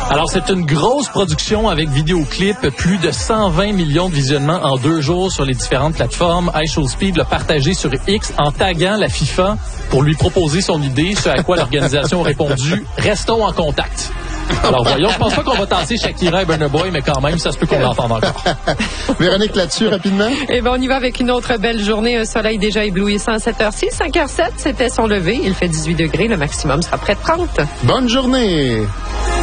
Alors, c'est une grosse production avec vidéoclip, plus de 120 millions de visionnements en 2 jours sur les différentes plateformes. iShowSpeed l'a partagé sur X en taguant la FIFA pour lui proposer son idée, ce à quoi l'organisation a répondu « Restons en contact ». Alors voyons, je pense pas qu'on va tasser Shakira et Burna Boy, mais quand même, ça se peut qu'on l'entende encore. Véronique, là-dessus, rapidement? Eh bien, on y va avec une autre belle journée. Un soleil déjà éblouissant à 7h06. 5h07, c'était son lever. Il fait 18 degrés. Le maximum sera près de 30. Bonne journée!